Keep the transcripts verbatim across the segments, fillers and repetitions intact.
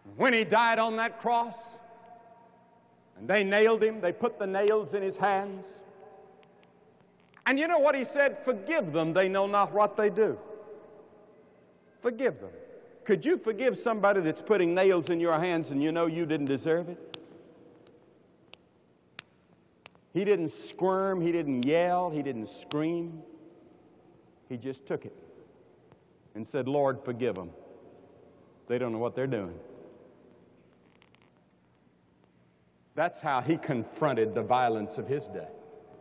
When he died on that cross, and they nailed him, they put the nails in his hands. And you know what he said? Forgive them, they know not what they do. Forgive them. Could you forgive somebody that's putting nails in your hands and you know you didn't deserve it? He didn't squirm, he didn't yell, he didn't scream. He just took it and said, Lord, forgive them. They don't know what they're doing. That's how he confronted the violence of his day.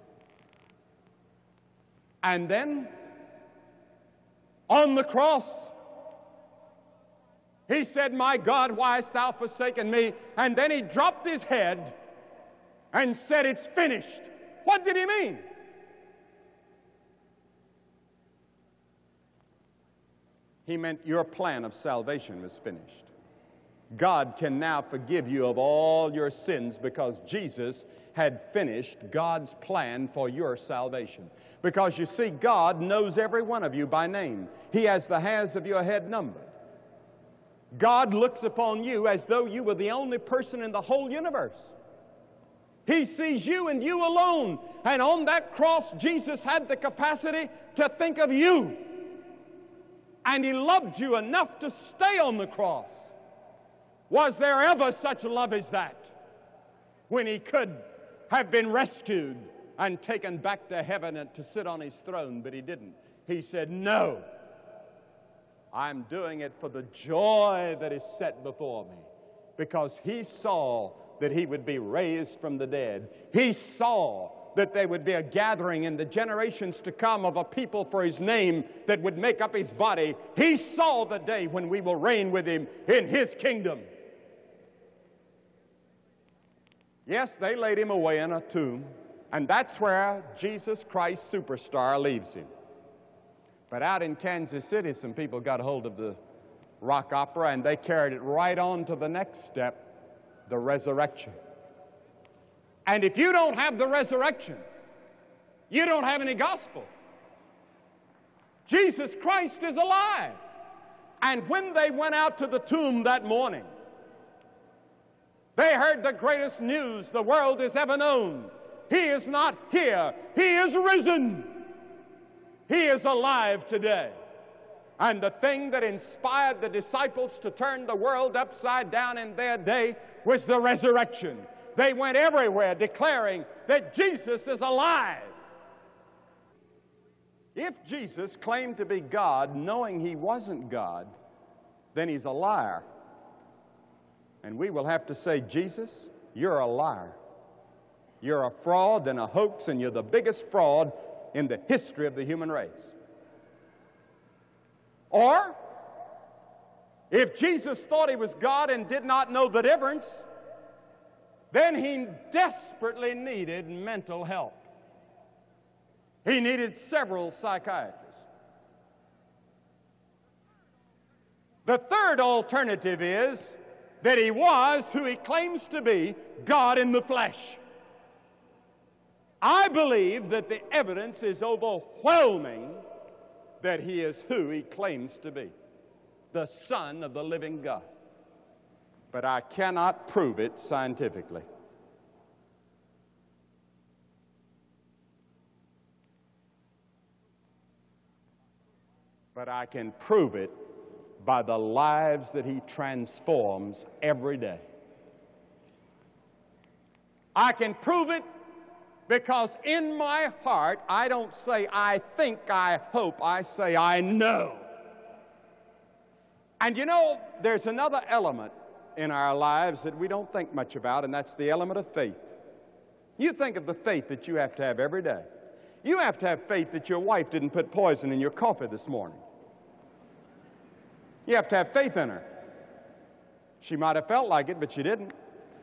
And then, on the cross, he said, my God, why hast thou forsaken me? And then he dropped his head and said, it's finished. What did he mean? He meant your plan of salvation was finished. God can now forgive you of all your sins because Jesus had finished God's plan for your salvation. Because you see, God knows every one of you by name. He has the hairs of your head numbered. God looks upon you as though you were the only person in the whole universe. He sees you and you alone. And on that cross, Jesus had the capacity to think of you. And he loved you enough to stay on the cross. Was there ever such love as that? When he could have been rescued and taken back to heaven and to sit on his throne, but he didn't. He said, no, I'm doing it for the joy that is set before me. Because he saw that he would be raised from the dead. He saw that there would be a gathering in the generations to come of a people for his name that would make up his body. He saw the day when we will reign with him in his kingdom. Yes, they laid him away in a tomb, and that's where Jesus Christ Superstar leaves him. But out in Kansas City, some people got hold of the rock opera, and they carried it right on to the next step, the resurrection. And if you don't have the resurrection, you don't have any gospel. Jesus Christ is alive. And when they went out to the tomb that morning, they heard the greatest news the world has ever known. He is not here. He is risen. He is alive today. And the thing that inspired the disciples to turn the world upside down in their day was the resurrection. They went everywhere declaring that Jesus is alive. If Jesus claimed to be God knowing he wasn't God, then he's a liar. And we will have to say, Jesus, you're a liar. You're a fraud and a hoax, and you're the biggest fraud in the history of the human race. Or, if Jesus thought he was God and did not know the difference, then he desperately needed mental help. He needed several psychiatrists. The third alternative is that he was who he claims to be, God in the flesh. I believe that the evidence is overwhelming that he is who he claims to be, the Son of the living God. But I cannot prove it scientifically. But I can prove it by the lives that he transforms every day. I can prove it because in my heart, I don't say I think, I hope, I say I know. And you know, there's another element in our lives that we don't think much about, and that's the element of faith. You think of the faith that you have to have every day. You have to have faith that your wife didn't put poison in your coffee this morning. You have to have faith in her. She might have felt like it, but she didn't.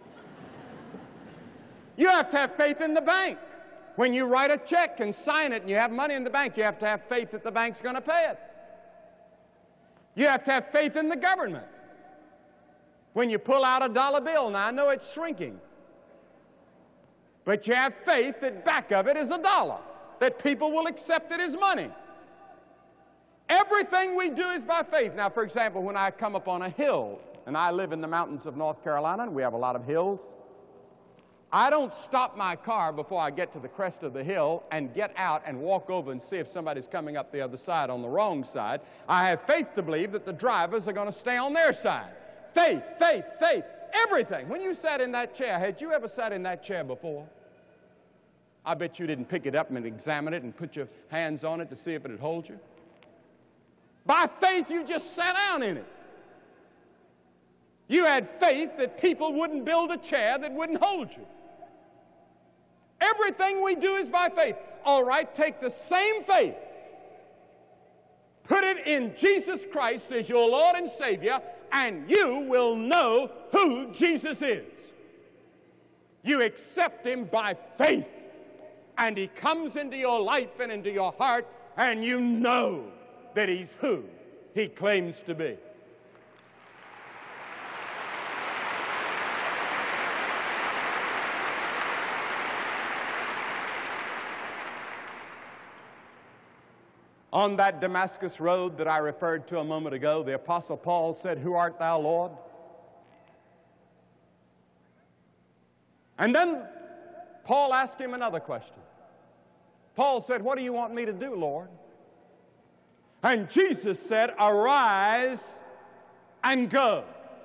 You have to have faith in the bank. When you write a check and sign it and you have money in the bank, you have to have faith that the bank's going to pay it. You have to have faith in the government. When you pull out a dollar bill, now I know it's shrinking, but you have faith that back of it is a dollar, that people will accept it as money. Everything we do is by faith. Now, for example, when I come up on a hill, and I live in the mountains of North Carolina, and we have a lot of hills, I don't stop my car before I get to the crest of the hill and get out and walk over and see if somebody's coming up the other side on the wrong side. I have faith to believe that the drivers are going to stay on their side. Faith, faith, faith, everything. When you sat in that chair, had you ever sat in that chair before? I bet you didn't pick it up and examine it and put your hands on it to see if it would hold you. By faith, you just sat down in it. You had faith that people wouldn't build a chair that wouldn't hold you. Everything we do is by faith. All right, take the same faith, put it in Jesus Christ as your Lord and Savior, and you will know who Jesus is. You accept Him by faith, and He comes into your life and into your heart, and you know that He's who He claims to be. On that Damascus road that I referred to a moment ago, the Apostle Paul said, "Who art thou, Lord?" And then Paul asked him another question. Paul said, "What do you want me to do, Lord?" And Jesus said, "Arise and go."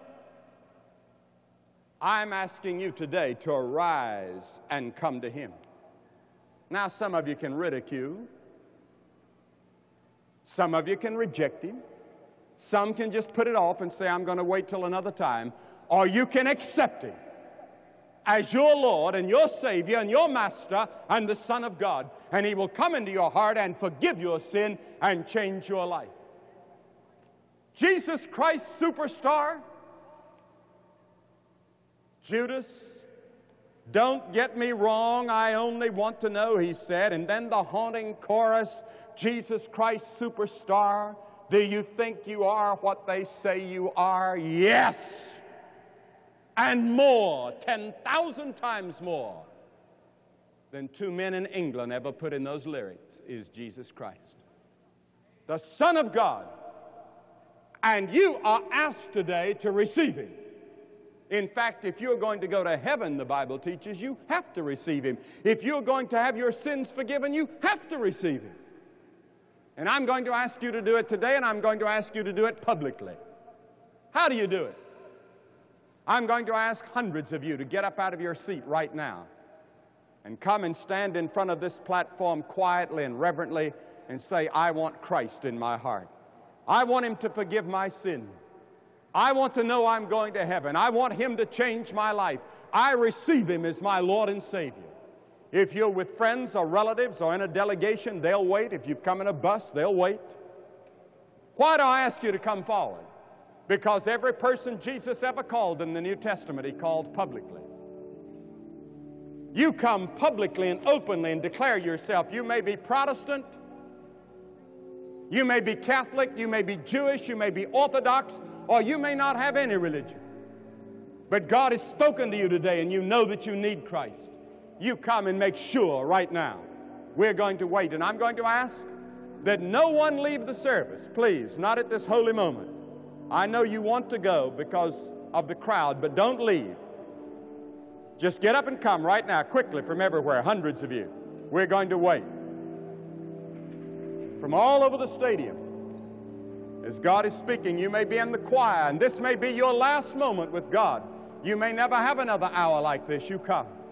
I'm asking you today to arise and come to Him. Now, some of you can ridicule. Some of you can reject Him. Some can just put it off and say, "I'm going to wait till another time." Or you can accept Him as your Lord and your Savior and your Master and the Son of God. And He will come into your heart and forgive your sin and change your life. Jesus Christ, superstar. Judas, "Don't get me wrong, I only want to know," he said. And then the haunting chorus, "Jesus Christ, superstar, do you think you are what they say you are?" Yes! And more, ten thousand times more than two men in England ever put in those lyrics, is Jesus Christ, the Son of God. And you are asked today to receive Him. In fact, if you're going to go to heaven, the Bible teaches, you have to receive Him. If you're going to have your sins forgiven, you have to receive Him. And I'm going to ask you to do it today, and I'm going to ask you to do it publicly. How do you do it? I'm going to ask hundreds of you to get up out of your seat right now and come and stand in front of this platform quietly and reverently and say, "I want Christ in my heart. I want Him to forgive my sin. I want to know I'm going to heaven. I want Him to change my life. I receive Him as my Lord and Savior." If you're with friends or relatives or in a delegation, they'll wait. If you've come in a bus, they'll wait. Why do I ask you to come forward? Because every person Jesus ever called in the New Testament, He called publicly. You come publicly and openly and declare yourself. You may be Protestant, you may be Catholic, you may be Jewish, you may be Orthodox, or you may not have any religion. But God has spoken to you today, and you know that you need Christ. You come and make sure right now. We're going to wait, and I'm going to ask that no one leave the service, please, not at this holy moment. I know you want to go because of the crowd, but don't leave. Just get up and come right now, quickly, from everywhere, hundreds of you. We're going to wait. From all over the stadium, as God is speaking, you may be in the choir, and this may be your last moment with God. You may never have another hour like this. You come.